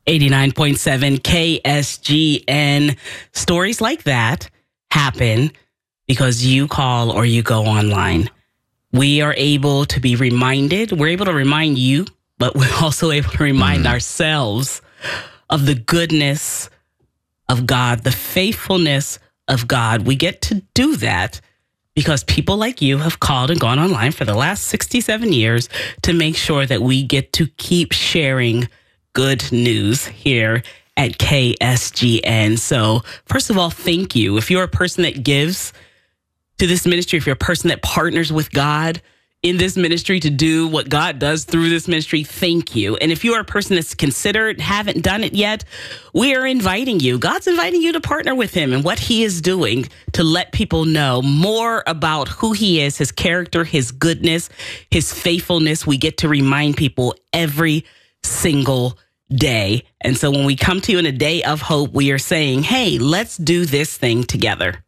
89.7 KSGN. Stories like that happen because you call or you go online. We are able to be reminded. We're able to remind you, but we're also able to remind ourselves of the goodness of God, the faithfulness of God. We get to do that because people like you have called and gone online for the last 67 years to make sure that we get to keep sharing good news here at KSGN. So first of all, thank you. If you're a person that gives to this ministry, if you're a person that partners with God in this ministry to do what God does through this ministry, thank you. And if you are a person that's considered, haven't done it yet, we are inviting you. God's inviting you to partner with him and what he is doing to let people know more about who he is, his character, his goodness, his faithfulness. We get to remind people every single day. And so when we come to you in a day of hope, we are saying, hey, let's do this thing together.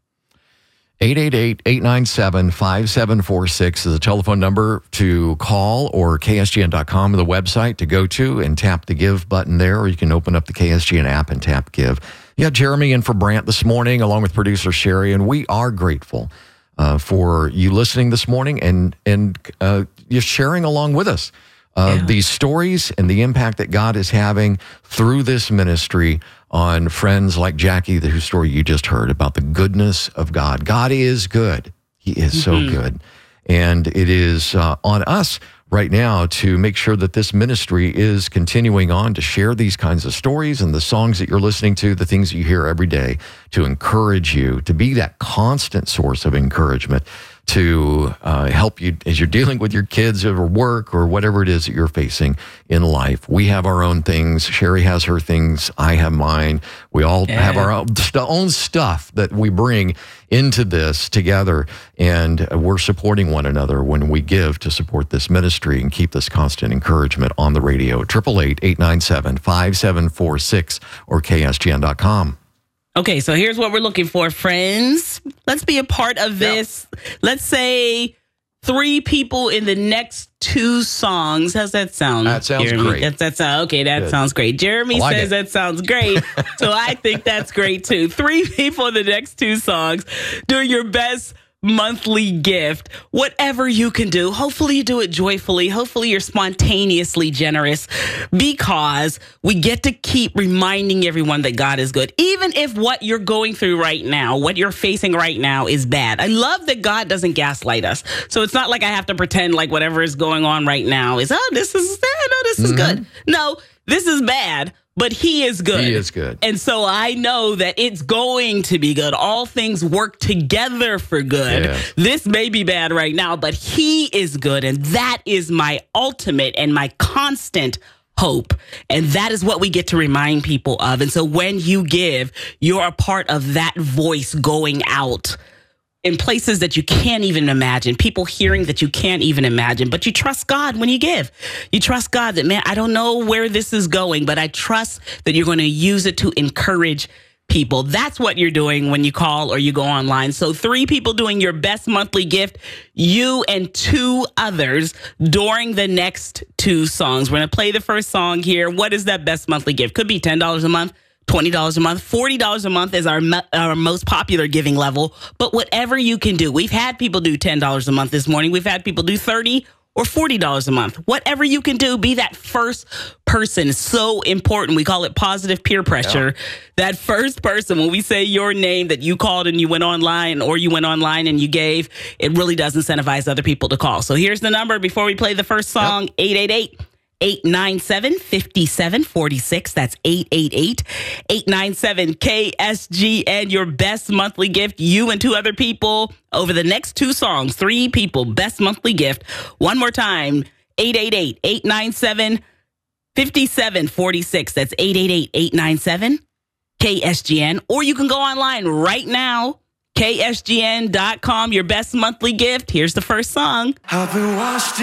888-897-5746 is a telephone number to call, or KSGN.com, the website to go to and tap the give button there, or you can open up the KSGN app and tap give. Yeah, Jeremy in for Brant this morning, along with producer Sherry, and we are grateful for you listening this morning and you're sharing along with us these stories and the impact that God is having through this ministry on friends like Jackie, whose story you just heard about the goodness of God. God is good. He is so good. And it is on us right now to make sure that this ministry is continuing on to share these kinds of stories and the songs that you're listening to, the things you hear every day, to encourage you, to be that constant source of encouragement, to help you as you're dealing with your kids or work or whatever it is that you're facing in life. We have our own things. Sherry has her things. I have mine. We all have our own stuff that we bring into this together, and we're supporting one another when we give to support this ministry and keep this constant encouragement on the radio. 888-897-5746 or KSGN.com. Okay, so here's what we're looking for, friends. Let's be a part of this. Let's say 3 people in the next 2 songs. How's that sound? That sounds Jeremy? great. That sounds great. Jeremy says that sounds great. So I think that's great too. 3 people in the next 2 songs doing your best monthly gift, whatever you can do. Hopefully you do it joyfully. Hopefully you're spontaneously generous, because we get to keep reminding everyone that God is good, even if what you're going through right now, what you're facing right now, is bad. I love that God doesn't gaslight us. So it's not like I have to pretend like whatever is going on right now is, this is good. No, this is bad. But he is good. He is good. And so I know that it's going to be good. All things work together for good. Yes. This may be bad right now, but he is good. And that is my ultimate and my constant hope. And that is what we get to remind people of. And so when you give, you're a part of that voice going out in places that you can't even imagine, people hearing that you can't even imagine, but you trust God when you give. You trust God that, man, I don't know where this is going, but I trust that you're going to use it to encourage people. That's what you're doing when you call or you go online. So 3 people doing your best monthly gift, you and 2 others during the next 2 songs. We're going to play the first song here. What is that best monthly gift? Could be $10 a month, $20 a month, $40 a month is our most popular giving level. But whatever you can do, we've had people do $10 a month this morning. We've had people do $30 or $40 a month. Whatever you can do, be that first person. So important. We call it positive peer pressure. Yeah. That first person, when we say your name, that you called and you went online, or you went online and you gave, it really does incentivize other people to call. So here's the number before we play the first song, 888-897-5746. That's 888-897-KSGN. Your best monthly gift, you and 2 other people over the next 2 songs. 3 people, best monthly gift. One more time, 888-897-5746. That's 888-897-KSGN. Or you can go online right now, KSGN.com. Your best monthly gift. Here's the first song.